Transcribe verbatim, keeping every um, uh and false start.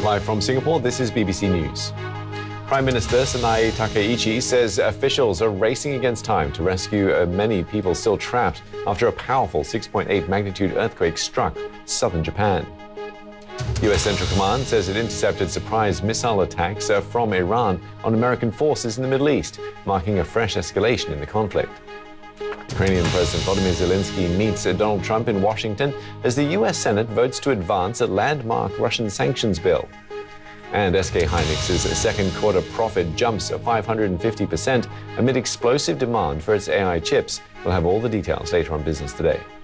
Live from Singapore, this is B B C News. Prime Minister Sanae Takaichi says officials are racing against time to rescue uh, many people still trapped after a powerful six point eight magnitude earthquake struck southern Japan. U S Central Command says it intercepted surprise missile attacks uh, from Iran on American forces in the Middle East, marking a fresh escalation in the conflict. Ukrainian President Volodymyr Zelensky meets uh, Donald Trump in Washington as the U S Senate votes to advance a landmark Russian sanctions bill. And S K Hynix's second quarter profit jumps five hundred fifty percent amid explosive demand for its A I chips. We'll have all the details later on Business Today.